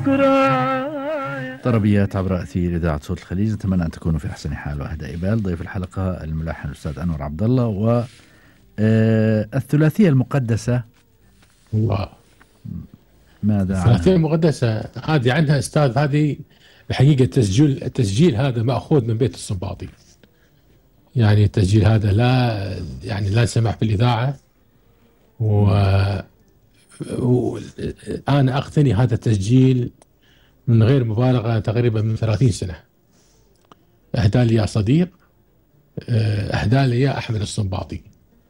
طربيات عبر أثير إذاعة صوت الخليج. أتمنى أن تكونوا في أحسن حال وأهدى بال. ضيف الحلقة الملحن الأستاذ أنور عبد الله، والثلاثية المقدسة الله. ماذا عنها؟ الثلاثية المقدسة هذه عندها أستاذ، هذه الحقيقة التسجيل هذا مأخوذ من بيت السنباطي. يعني التسجيل هذا لا سمح في الإذاعة، وأنا أقتني هذا التسجيل من غير مبالغة تقريبا من 30 سنة. أهدى لي يا صديق، أهدى لي يا أحمد السنباطي،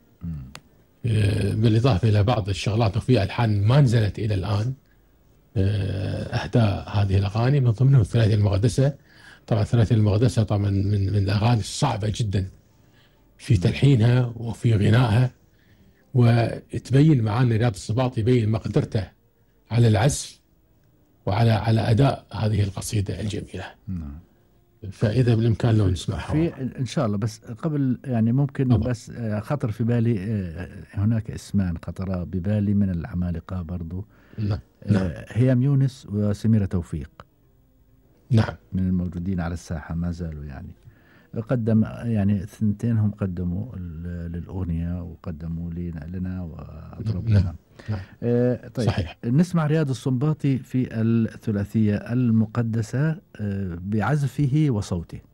بالإضافة إلى بعض الشغلات وفي ألحان ما نزلت إلى الآن. أهدى هذه الأغاني من ضمنهم الثلاثية المقدسة. طبعا الثلاثية المقدسة طبعا من الأغاني الصعبة جدا في تلحينها وفي غنائها، وتبين معانا رياض السنباطي، يبين مقدرته على العزف وعلى أداء هذه القصيدة الجميلة. فإذا بالإمكان لو نسمعها إن شاء الله. بس قبل يعني ممكن طبعا. بس خطر في بالي، هناك اسمان خطر ببالي من العمالقة برضو. نعم. هيام يونس وسميرة توفيق. نعم. من الموجودين على الساحة ما زالوا، يعني قدم يعني ثنتينهم قدموا للأغنية وقدموا لنا وأطربوا لنا. طيب صحيح. نسمع رياض السنباطي في الثلاثية المقدسة بعزفه وصوته.